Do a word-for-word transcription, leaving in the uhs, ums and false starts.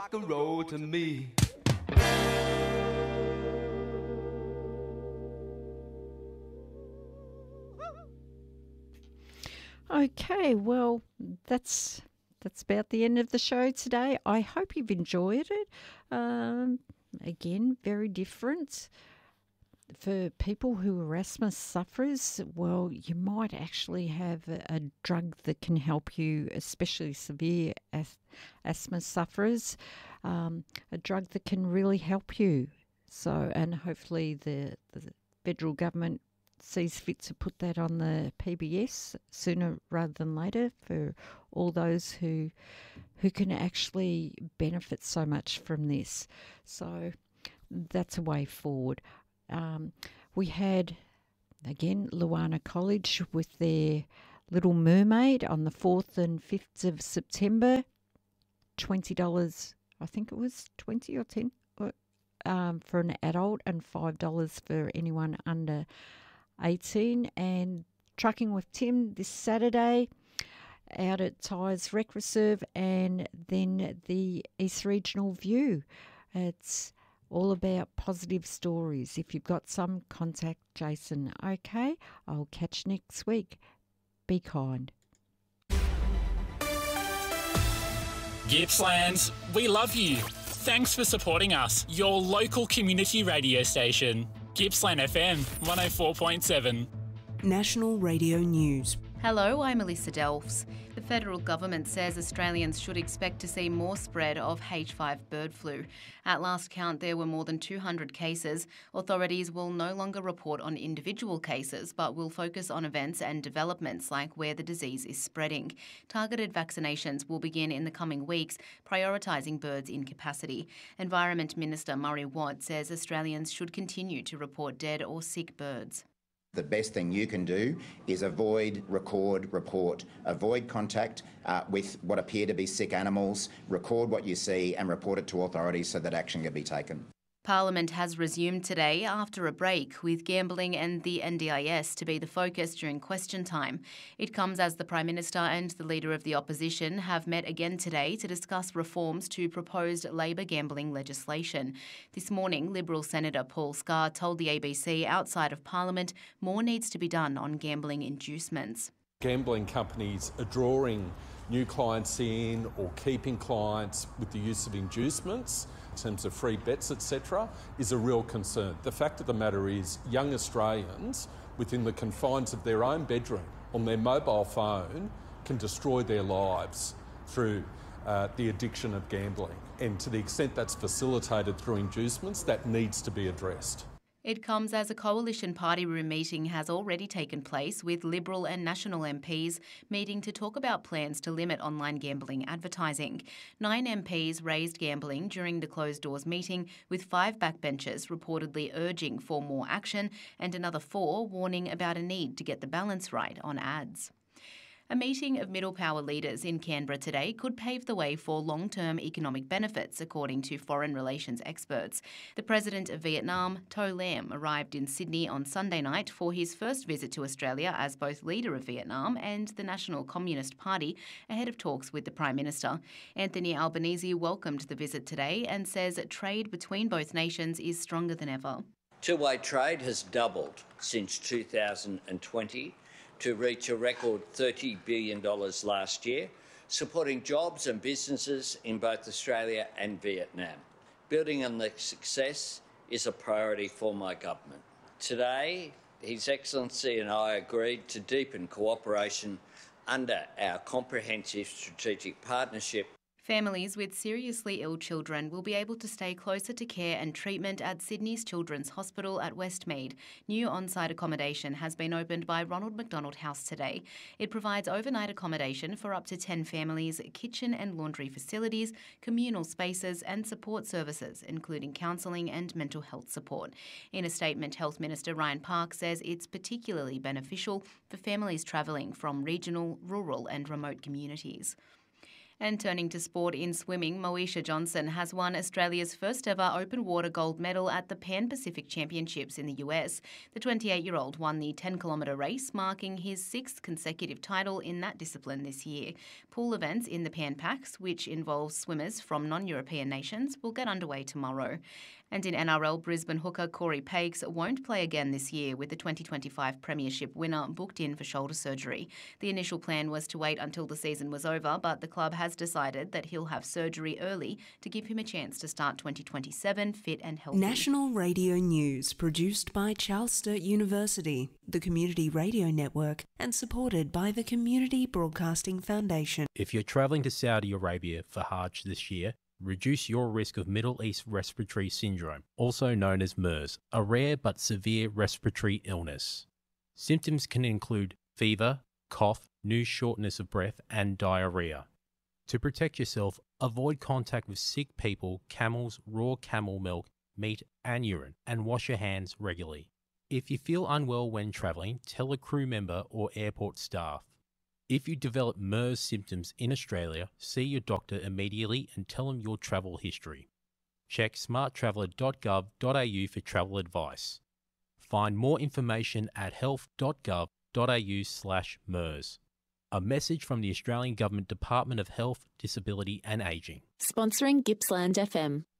Rock and roll to me. Okay, well, that's that's about the end of the show today. I hope you've enjoyed it. Um, again, very different. For people who are asthma sufferers, well, you might actually have a, a drug that can help you, especially severe as- asthma sufferers, um, a drug that can really help you. So, and hopefully the, the federal government sees fit to put that on the P B S sooner rather than later for all those who who can actually benefit so much from this. So that's a way forward. Um, we had, again, Luana College with their Little Mermaid on the fourth and fifth of September, twenty dollars, I think it was twenty or ten um, for an adult and five dollars for anyone under eighteen. And Trucking with Tim this Saturday out at Tyres Rec Reserve, and then the East Regional View. It's all about positive stories. If you've got some, contact Jason. Okay, I'll catch you next week. Be kind. Gippsland, we love you. Thanks for supporting us, your local community radio station. Gippsland F M one oh four point seven. National Radio News. Hello, I'm Melissa Delfs. The federal government says Australians should expect to see more spread of H five bird flu. At last count, there were more than two hundred cases. Authorities will no longer report on individual cases, but will focus on events and developments like where the disease is spreading. Targeted vaccinations will begin in the coming weeks, prioritising birds in capacity. Environment Minister Murray Watt says Australians should continue to report dead or sick birds. The best thing you can do is avoid, record, report. Avoid contact uh, with what appear to be sick animals, record what you see and report it to authorities so that action can be taken. Parliament has resumed today after a break, with gambling and the N D I S to be the focus during question time. It comes as the Prime Minister and the Leader of the Opposition have met again today to discuss reforms to proposed Labor gambling legislation. This morning, Liberal Senator Paul Scar told the A B C outside of Parliament more needs to be done on gambling inducements. Gambling companies are drawing new clients in or keeping clients with the use of inducements in terms of free bets, et cetera, is a real concern. The fact of the matter is young Australians within the confines of their own bedroom on their mobile phone can destroy their lives through uh, the addiction of gambling. And to the extent that's facilitated through inducements, that needs to be addressed. It comes as a coalition party room meeting has already taken place, with Liberal and National M Ps meeting to talk about plans to limit online gambling advertising. Nine M Ps raised gambling during the closed-doors meeting, with five backbenchers reportedly urging for more action and another four warning about a need to get the balance right on ads. A meeting of middle power leaders in Canberra today could pave the way for long-term economic benefits, according to foreign relations experts. The President of Vietnam, To Lam, arrived in Sydney on Sunday night for his first visit to Australia as both leader of Vietnam and the National Communist Party, ahead of talks with the Prime Minister. Anthony Albanese welcomed the visit today and says trade between both nations is stronger than ever. Two-way trade has doubled since two thousand twenty. To reach a record thirty billion dollars last year, supporting jobs and businesses in both Australia and Vietnam. Building on the success is a priority for my government. Today, His Excellency and I agreed to deepen cooperation under our comprehensive strategic partnership. Families with seriously ill children will be able to stay closer to care and treatment at Sydney's Children's Hospital at Westmead. New on-site accommodation has been opened by Ronald McDonald House today. It provides overnight accommodation for up to ten families, kitchen and laundry facilities, communal spaces and support services, including counselling and mental health support. In a statement, Health Minister Ryan Park says it's particularly beneficial for families travelling from regional, rural and remote communities. And turning to sport in swimming, Moesha Johnson has won Australia's first ever open water gold medal at the Pan Pacific Championships in the U S. The twenty-eight-year-old won the ten kilometre race, marking his sixth consecutive title in that discipline this year. Pool events in the Pan Pacs, which involves swimmers from non-European nations, will get underway tomorrow. And in N R L, Brisbane hooker Corey Pakes won't play again this year, with the twenty twenty-five Premiership winner booked in for shoulder surgery. The initial plan was to wait until the season was over, but the club has decided that he'll have surgery early to give him a chance to start twenty twenty-seven fit and healthy. National Radio News, produced by Charles Sturt University, the Community Radio Network, and supported by the Community Broadcasting Foundation. If you're travelling to Saudi Arabia for Hajj this year, reduce your risk of Middle East Respiratory Syndrome, also known as MERS, a rare but severe respiratory illness. Symptoms can include fever, cough, new shortness of breath, and diarrhea. To protect yourself, avoid contact with sick people, camels, raw camel milk, meat, and urine, and wash your hands regularly. If you feel unwell when travelling, tell a crew member or airport staff. If you develop MERS symptoms in Australia, see your doctor immediately and tell them your travel history. Check smart traveller dot gov dot a u for travel advice. Find more information at health dot gov dot a u slash MERS. A message from the Australian Government Department of Health, Disability and Ageing. Sponsoring Gippsland F M.